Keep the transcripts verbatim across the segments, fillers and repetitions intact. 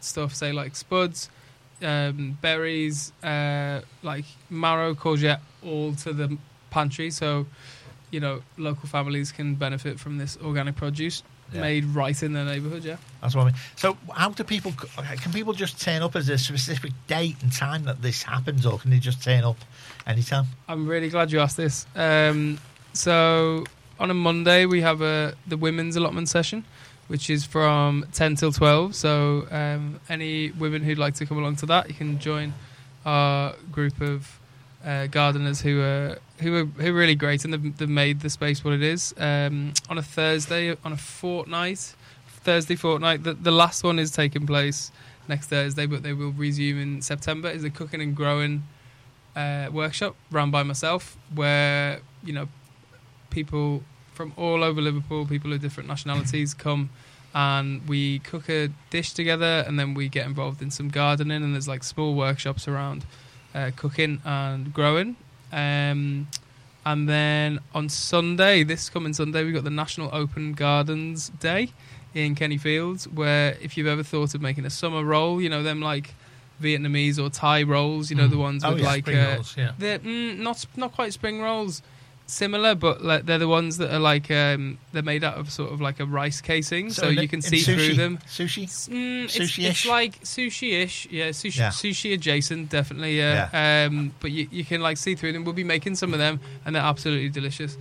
stuff, say like spuds, um, berries, uh, like marrow, courgette, all to the pantry. So, you know, local families can benefit from this organic produce yeah. made right in their neighbourhood. Yeah, that's what I mean. So, how do people? Can people just turn up as a specific date and time that this happens, or can they just turn up anytime? I'm really glad you asked this. Um, so, on a Monday we have a the women's allotment session, which is from ten till twelve. So, um, any women who'd like to come along to that, you can join our group of uh, gardeners who are who are who are really great, and they've, they've made the space what it is. Um, on a Thursday, on a fortnight, Thursday fortnight, the, the last one is taking place next Thursday, but they will resume in September. Is a cooking and growing uh, workshop run by myself, where you know people from all over Liverpool, people of different nationalities come, and we cook a dish together, and then we get involved in some gardening, and there's like small workshops around uh, cooking and growing. Um, and then on Sunday, this coming Sunday, we've got the National Open Gardens Day in Kenny Fields, where if you've ever thought of making a summer roll, you know, them like Vietnamese or Thai rolls, you know, mm. the ones oh, with yeah, like spring uh, rolls, yeah. they're mm, not not quite spring rolls, similar, but like, they're the ones that are like um, they're made out of sort of like a rice casing, so, so you can see sushi, through them. Sushi, mm, it's, sushi-ish. It's like sushi-ish, yeah, sushi, yeah. sushi adjacent, definitely. Yeah, yeah. Um, but you, you can like see through them. We'll be making some of them, and they're absolutely delicious.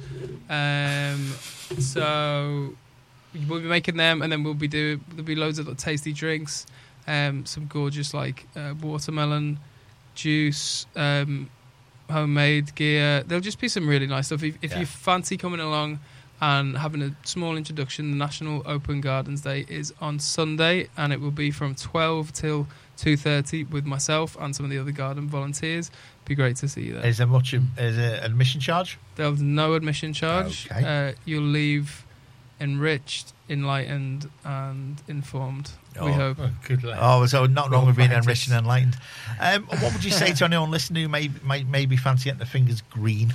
Um, so we'll be making them, and then we'll be do there'll be loads of like, tasty drinks, um, some gorgeous like uh, watermelon juice. Um, homemade gear. There'll just be some really nice stuff. If, if yeah. you fancy coming along and having a small introduction, the National Open Gardens Day is on Sunday, and it will be from twelve till two thirty with myself and some of the other garden volunteers. Be great to see you there. Is there much is there admission charge? There's no admission charge. Okay. Uh, you'll leave enriched, enlightened, and informed. Oh, we hope. Oh, good luck. Oh, so not wrong with being enriched and enlightened. Um, what would you say to anyone listening who may, may maybe fancy getting their fingers green?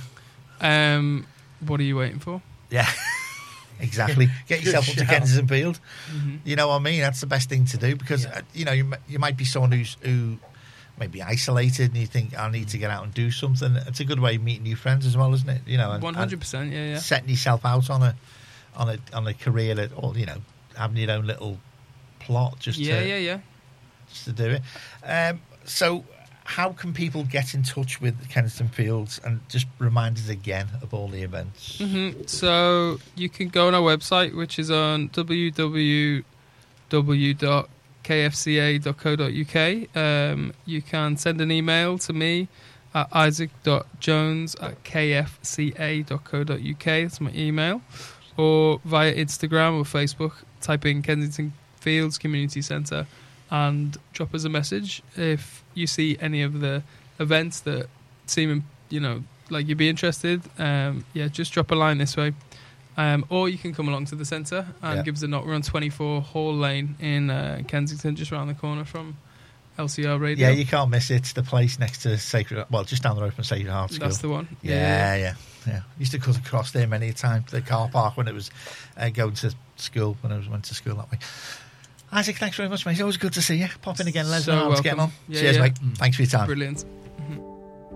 Um, what are you waiting for? Yeah, exactly. Get yourself up to Kensington Field. Mm-hmm. You know what I mean? That's the best thing to do, because yeah. uh, you know you, you might be someone who's who may be isolated, and you think I need to get out and do something. It's a good way of meeting new friends as well, isn't it? You know, one hundred percent. Yeah, yeah. Setting yourself out on a on a on a career that, or you know, having your own little plot just yeah, to, yeah, yeah, just to do it. Um, so, how can people get in touch with Kensington Fields, and just remind us again of all the events? Mm-hmm. So you can go on our website, which is on w w w dot k f c a dot co dot u k. Um, you can send an email to me at isaac dot jones at k f c a dot co dot u k. That's my email. Or via Instagram or Facebook, type in Kensington Fields Community Centre and drop us a message if you see any of the events that seem, you know, like you'd be interested. Um, yeah, just drop a line this way. Um, or you can come along to the centre and yeah. give us a knock. We're on twenty-four Hall Lane in uh, Kensington, just around the corner from L C R Radio. Yeah, you can't miss it. It's the place next to Sacred, well, just down the road from Sacred Heart School. That's the one. Yeah, yeah. yeah. yeah. Used to cut across there many a time to the car park when it was uh, going to school, when I was went to school that way. Isaac, thanks very much, mate. It's always good to see you. Pop in again, let us so know how it's getting on. Yeah, Cheers, yeah. mate. Mm. Thanks for your time. Brilliant.